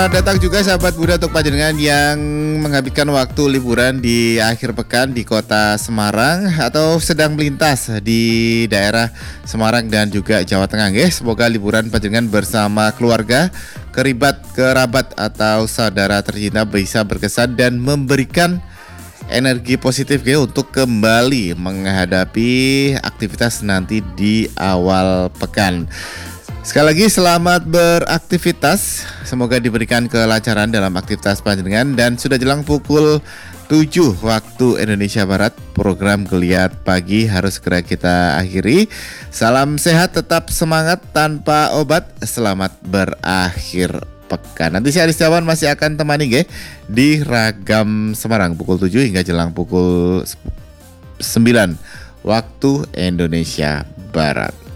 Selamat datang juga sahabat Buddha untuk panjenengan yang menghabiskan waktu liburan di akhir pekan di kota Semarang atau sedang melintas di daerah Semarang dan juga Jawa Tengah. Semoga liburan panjenengan bersama keluarga, kerabat atau saudara tercinta bisa berkesan dan memberikan energi positif untuk kembali menghadapi aktivitas nanti di awal pekan. Sekali lagi selamat beraktivitas. Semoga diberikan kelancaran dalam aktivitas panjenengan. Dan sudah jelang pukul 7 waktu Indonesia Barat. Program Geliat Pagi harus segera kita akhiri. Salam sehat, tetap semangat tanpa obat. Selamat berakhir pekan. Nanti saya Aristiawan masih akan temani di Ragam Semarang pukul 7 hingga jelang pukul 9 waktu Indonesia Barat.